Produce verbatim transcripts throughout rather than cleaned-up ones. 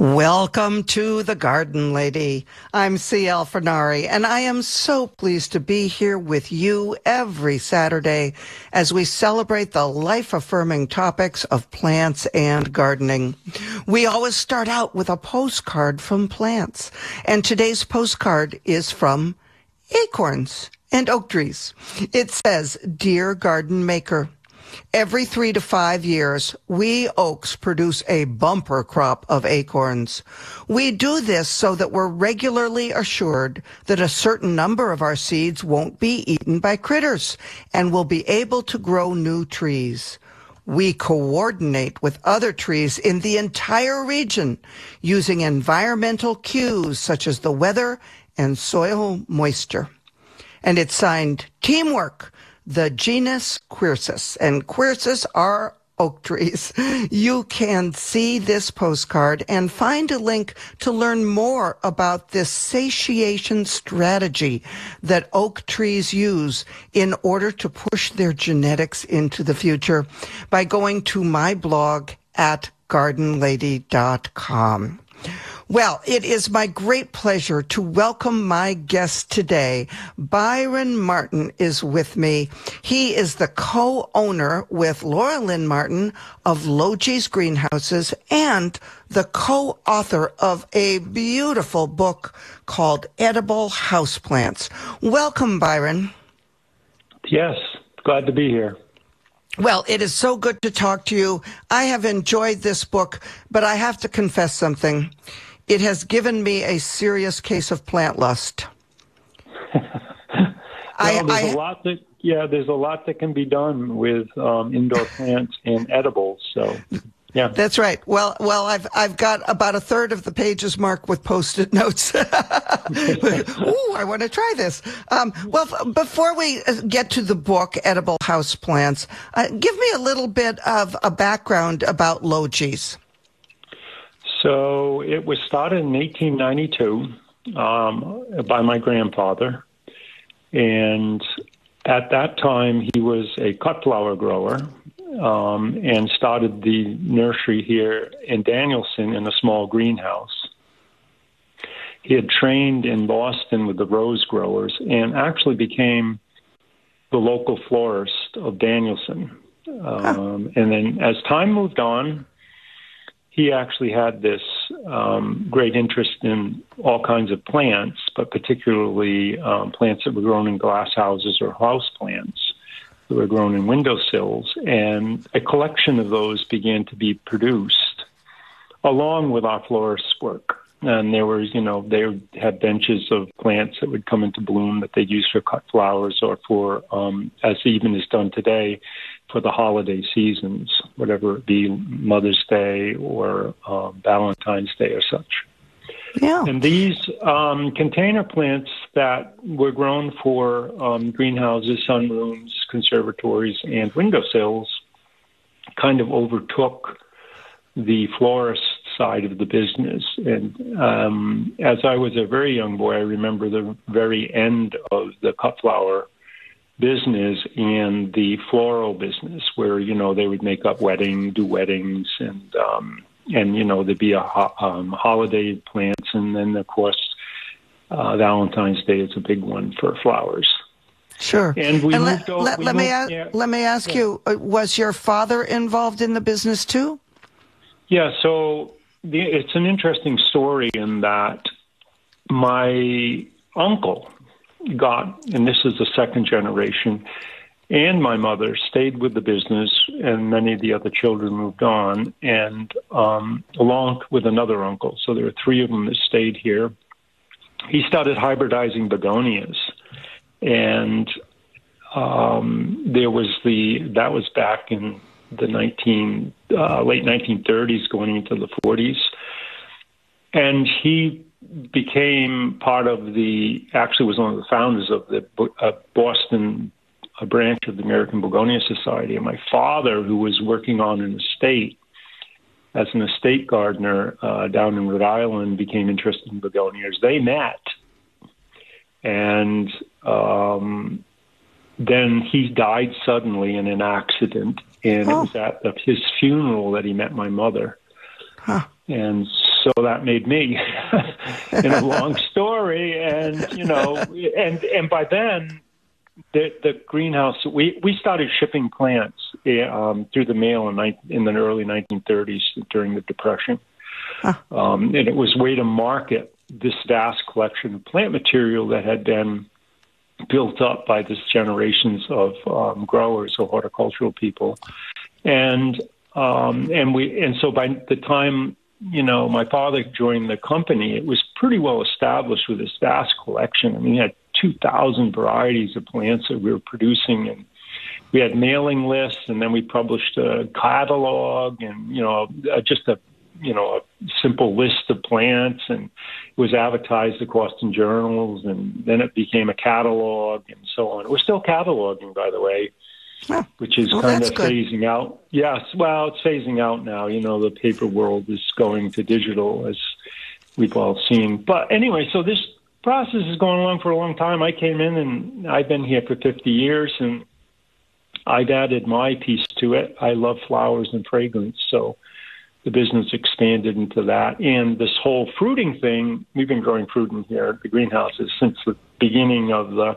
Welcome to The Garden Lady. I'm C L Fernari, and I am so pleased to be here with you every Saturday as we celebrate the life-affirming topics of plants and gardening. We always start out with a postcard from plants, and today's postcard is from acorns and oak trees. It says, "Dear Garden Maker, every three to five years, we oaks produce a bumper crop of acorns. We do this so that we're regularly assured that a certain number of our seeds won't be eaten by critters and will be able to grow new trees. We coordinate with other trees in the entire region using environmental cues such as the weather and soil moisture." And it's signed Teamwork, the genus Quercus, and Quercus are oak trees. You can see this postcard and find a link to learn more about this satiation strategy that oak trees use in order to push their genetics into the future by going to my blog at garden lady dot com. Well, it is my great pleasure to welcome my guest today. Byron Martin is with me. He is the co-owner with Laura Lynn Martin of Logis Greenhouses and the co-author of a beautiful book called Edible Houseplants. Welcome, Byron. Yes, glad to be here. Well, it is so good to talk to you. I have enjoyed this book, but I have to confess something. It has given me a serious case of plant lust. well, I, there's I, a lot that yeah, there's a lot that can be done with um, indoor plants and edibles. So, yeah, that's right. Well, well, I've I've got about a third of the pages marked with Post-it notes. Ooh, I want to try this. Um, well, f- before we get to the book, Edible Houseplants, uh, give me a little bit of a background about Logis. So it was started in eighteen ninety-two um, by my grandfather, and at that time he was a cut flower grower um, and started the nursery here in Danielson in a small greenhouse. He had trained in Boston with the rose growers and actually became the local florist of Danielson. Um, and then as time moved on, he actually had this um, great interest in all kinds of plants, but particularly um, plants that were grown in glass houses or house plants that were grown in windowsills. And a collection of those began to be produced along with our florist's work. And there was, you know, they had benches of plants that would come into bloom that they'd use for cut flowers or for, um, as even is done today, for the holiday seasons, whatever it be, Mother's Day or um, Valentine's Day or such. Yeah. And these um, container plants that were grown for um, greenhouses, sunrooms, conservatories, and windowsills kind of overtook the florist side of the business. And um, as I was a very young boy, I remember the very end of the cut flower business and the floral business where, you know, they would make up wedding, do weddings, and, um, and you know, there'd be a ho- um, holiday plants. And then, of course, uh, Valentine's Day is a big one for flowers. Sure. And we and moved let, over. let, we let, moved, me ask, yeah. let me ask yeah. you, uh, was your father involved in the business too? Yeah, so the, it's an interesting story in that my uncle got, and this is the second generation, and my mother stayed with the business, and many of the other children moved on, and um, along with another uncle. So there were three of them that stayed here. He started hybridizing begonias, and um, there was the, that was back in the nineteen uh, late nineteen thirties, going into the forties, and he became part of the, actually was one of the founders of the uh, Boston a branch of the American Begonia Society. And my father, who was working on an estate as an estate gardener uh, down in Rhode Island, became interested in begonias. They met, and um, then he died suddenly in an accident, and oh. it was at the, his funeral that he met my mother. Huh. And so that made me, in a long story. And, you know, and, and by then, the, the greenhouse, we, we started shipping plants um, through the mail in, in the early nineteen thirties during the Depression. Huh. Um, and it was a way to market this vast collection of plant material that had been built up by this generations of um, growers or horticultural people. And um, and we and so by the time, you know, my father joined the company, it was pretty well established with this vast collection. I mean, he had two thousand varieties of plants that we were producing, and we had mailing lists, and then we published a catalog and, you know, just a, you know, a simple list of plants, and it was advertised across in journals, and then it became a catalog and so on. We're still cataloging, by the way, oh, which is well, kind of phasing out. Yes, well, it's phasing out now. You know, the paper world is going to digital, as we've all seen. But anyway, so this process is going along for a long time. I came in, and I've been here for fifty years, and I've added my piece to it. I love flowers and fragrance, so the business expanded into that. And this whole fruiting thing, we've been growing fruit in here at the greenhouses since the beginning of the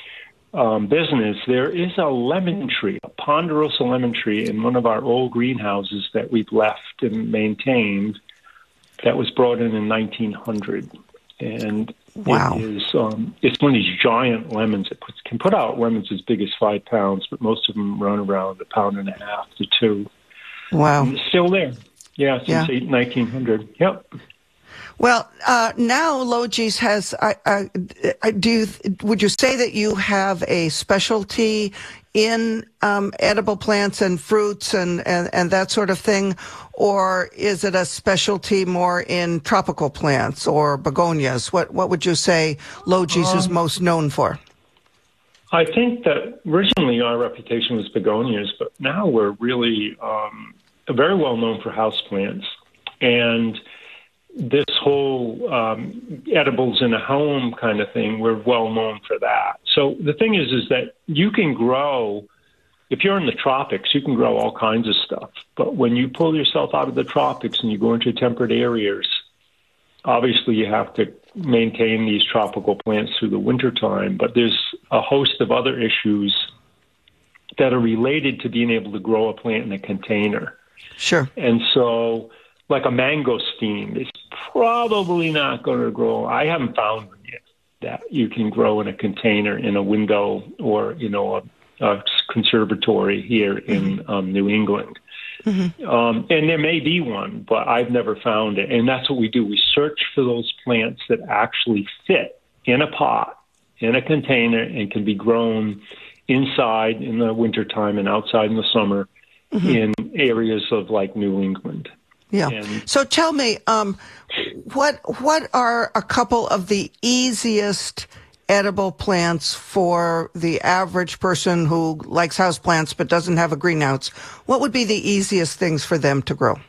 um, business. There is a lemon tree, a ponderosa lemon tree in one of our old greenhouses that we've left and maintained that was brought in in nineteen hundred. And wow. it is, um, it's one of these giant lemons. It puts, can put out lemons as big as five pounds, but most of them run around a pound and a half to two. Wow. And it's still there. Yeah, since yeah. nineteen hundred. Yep. Well, uh, now Logis has. I, I, I do. You, would you say that you have a specialty in um, edible plants and fruits and, and, and that sort of thing, or is it a specialty more in tropical plants or begonias? What What would you say Logis um, is most known for? I think that originally our reputation was begonias, but now we're really um, very well known for houseplants. And this whole um, edibles in a home kind of thing, we're well known for that. So the thing is, is that you can grow, if you're in the tropics, you can grow all kinds of stuff. But when you pull yourself out of the tropics and you go into temperate areas, obviously you have to maintain these tropical plants through the wintertime. But there's a host of other issues that are related to being able to grow a plant in a container. Sure. And so, like a mangosteen is probably not going to grow. I haven't found one yet that you can grow in a container in a window or, you know, a, a conservatory here in mm-hmm. um, New England. Mm-hmm. Um, and there may be one, but I've never found it. And that's what we do. We search for those plants that actually fit in a pot, in a container, and can be grown inside in the wintertime and outside in the summer mm-hmm. in areas of like New England. Yeah. And so tell me, um, what what are a couple of the easiest edible plants for the average person who likes houseplants but doesn't have a greenhouse? What would be the easiest things for them to grow?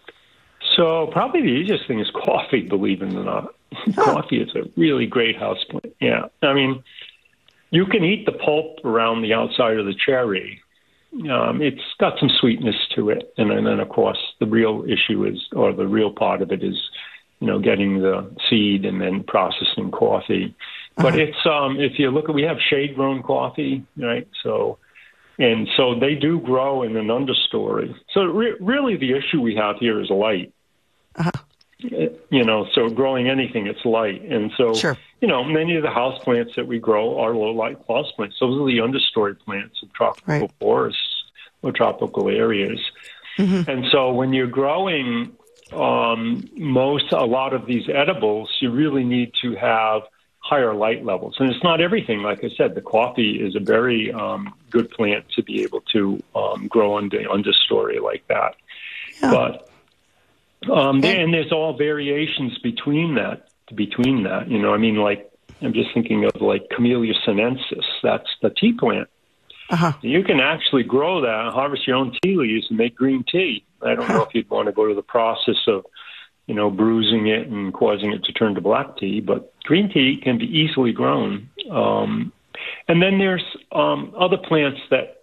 So probably the easiest thing is coffee, believe it or not. Oh. Coffee is a really great houseplant. Yeah. I mean, you can eat the pulp around the outside of the cherry. Um, it's got some sweetness to it. And, and then, of course, the real issue is, or the real part of it is, you know, getting the seed and then processing coffee. Uh-huh. But it's, um, if you look at, we have shade-grown coffee, right? So, and so they do grow in an understory. So re- really the issue we have here is light. Uh-huh. You know, so growing anything, it's light. And so, sure. you know, many of the house plants that we grow are low light house plants. Those are the understory plants of tropical right. forests or tropical areas. Mm-hmm. And so when you're growing um, most, a lot of these edibles, you really need to have higher light levels. And it's not everything. Like I said, the coffee is a very um, good plant to be able to um, grow under understory like that. Yeah. But Um, and there's all variations between that, between that, you know, I mean, like, I'm just thinking of like Camellia sinensis. That's the tea plant. Uh-huh. You can actually grow that, harvest your own tea leaves and make green tea. I don't uh-huh. know if you'd want to go to the process of, you know, bruising it and causing it to turn to black tea, but green tea can be easily grown. Um, and then there's um, other plants that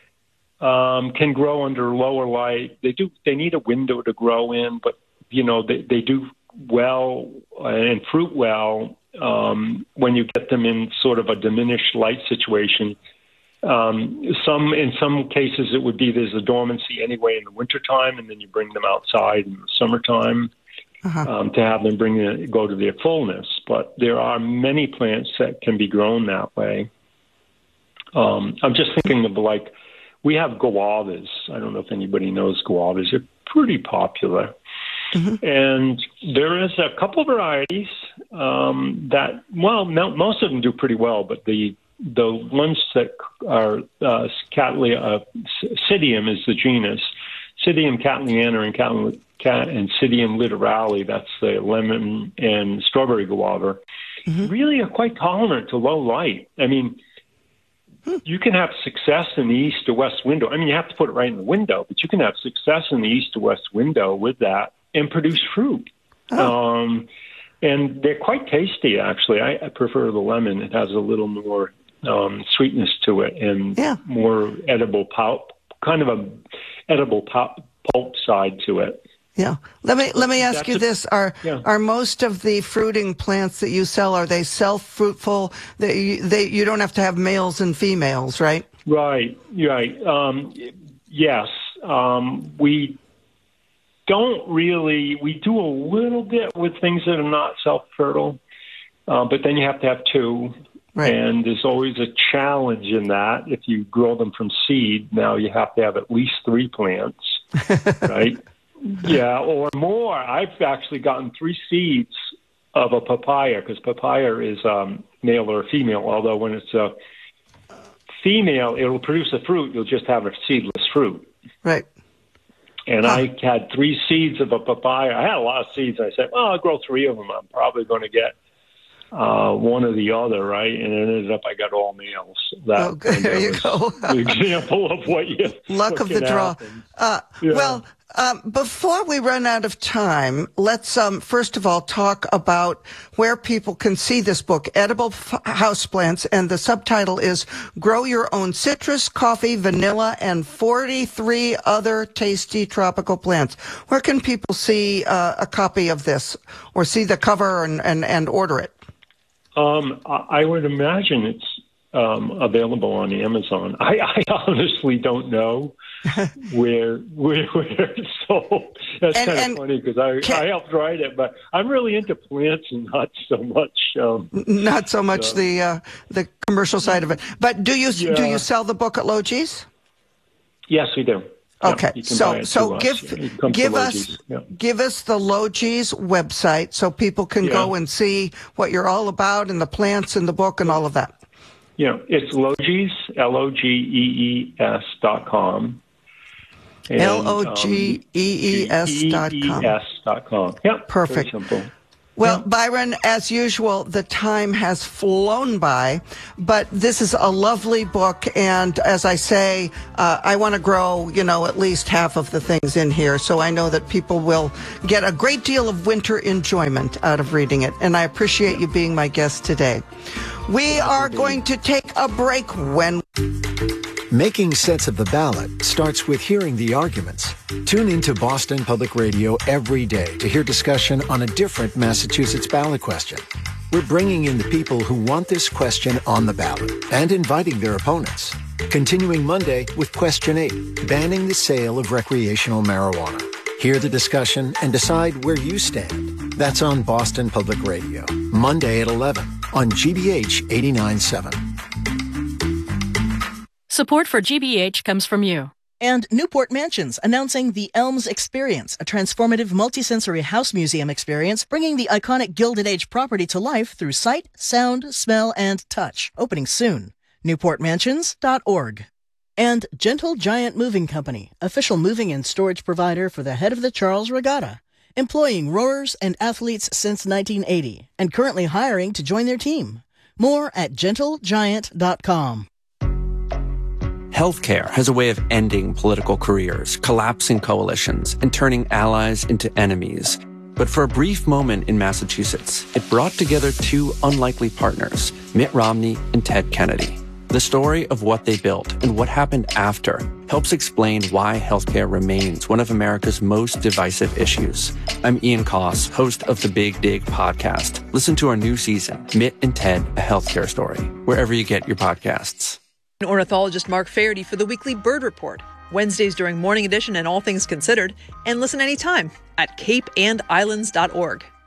Um, can grow under lower light. They do. They need a window to grow in, but you know they, they do well and fruit well um, when you get them in sort of a diminished light situation. Um, some in some cases it would be there's a dormancy anyway in the wintertime, and then you bring them outside in the summertime uh-huh. um, to have them bring the, go to their fullness. But there are many plants that can be grown that way. Um, I'm just thinking of like we have guavas. I don't know if anybody knows guavas. They're pretty popular. Mm-hmm. And there is a couple of varieties um, that, well, no, most of them do pretty well, but the the ones that are uh, Cattleya, uh, Psidium is the genus. Psidium cattleyanum and, Cattleya, Cat, and Psidium litorale, that's the lemon and strawberry guava, mm-hmm. really are quite tolerant to low light. I mean, hmm. you can have success in the east to west window. I mean, you have to put it right in the window, but you can have success in the east to west window with that and produce fruit. Oh. Um, and they're quite tasty, actually. I, I prefer the lemon. It has a little more um, sweetness to it and yeah. more edible pulp, kind of a edible pulp, pulp side to it. Yeah. Let me let me ask That's you this: Are yeah. are most of the fruiting plants that you sell, are they self-fruitful? That you, they you don't have to have males and females, right? Right. Right. Um, yes. Um, we don't really. We do a little bit with things that are not self-fertile, uh, but then you have to have two. Right. And there's always a challenge in that. If you grow them from seed, now you have to have at least three plants, right? Yeah, or more. I've actually gotten three seeds of a papaya because papaya is um, male or female, although when it's a female, it'll produce a fruit. You'll just have a seedless fruit. Right. And huh. I had three seeds of a papaya. I had a lot of seeds. I said, well, I'll grow three of them. I'm probably going to get uh, one or the other, right? And it ended up I got all males. That, oh, good. There you go. The example of what you luck what of the draw. Uh, yeah. Well, um, before we run out of time, let's um, first of all talk about where people can see this book, Edible F- Houseplants, and the subtitle is Grow Your Own Citrus, Coffee, Vanilla, and forty-three Other Tasty Tropical Plants. Where can people see uh, a copy of this or see the cover and, and, and order it? Um, I would imagine it's um, available on Amazon. I, I honestly don't know where where, where it's sold. That's and, kind of and funny because I, can, I helped write it, but I'm really into plants and not so much. Um, not so much uh, the uh, the commercial side of it. But do you yeah. do you sell the book at Logis? Yes, we do. Okay, yeah, so so give yeah, give us yeah. give us the Logis website so people can yeah. go and see what you're all about and the plants in the book and all of that. Yeah, it's Logis, L O G E E S dot com. L O G E E S dot com. S dot com. Yeah, perfect. Very simple. Well, Byron, as usual, the time has flown by, but this is a lovely book. And as I say, uh, I want to grow, you know, at least half of the things in here. So I know that people will get a great deal of winter enjoyment out of reading it. And I appreciate you being my guest today. We are going to take a break when... Making sense of the ballot starts with hearing the arguments. Tune into Boston Public Radio every day to hear discussion on a different Massachusetts ballot question. We're bringing in the people who want this question on the ballot and inviting their opponents. Continuing Monday with Question eight, banning the sale of recreational marijuana. Hear the discussion and decide where you stand. That's on Boston Public Radio, Monday at eleven on G B H eighty-nine point seven. Support for G B H comes from you. And Newport Mansions, announcing the Elms Experience, a transformative multisensory house museum experience, bringing the iconic Gilded Age property to life through sight, sound, smell, and touch. Opening soon. newport mansions dot org. And Gentle Giant Moving Company, official moving and storage provider for the head of the Charles Regatta, employing rowers and athletes since nineteen eighty, and currently hiring to join their team. More at gentle giant dot com. Healthcare has a way of ending political careers, collapsing coalitions, and turning allies into enemies. But for a brief moment in Massachusetts, it brought together two unlikely partners, Mitt Romney and Ted Kennedy. The story of what they built and what happened after helps explain why healthcare remains one of America's most divisive issues. I'm Ian Koss, host of the Big Dig podcast. Listen to our new season, Mitt and Ted, A Healthcare Story, wherever you get your podcasts. Ornithologist Mark Faherty for the weekly Bird Report, Wednesdays during Morning Edition and All Things Considered, and listen anytime at cape and islands dot org.